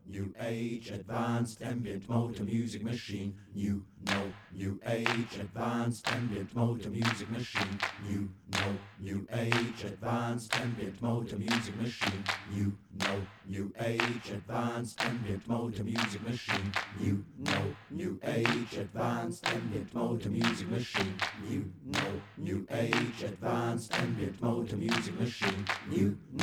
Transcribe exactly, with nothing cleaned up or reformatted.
New Age Advanced Ambient Motor Music Machine. New No New Age Advanced Ambient Motor Music Machine. New No New Age Advanced Ambient Motor Music Machine. New No New Age Advanced Ambient Motor Music Machine. New No New Age Advanced Ambient Motor Music Machine. New No New Age Advanced Ambient Motor Music Machine. New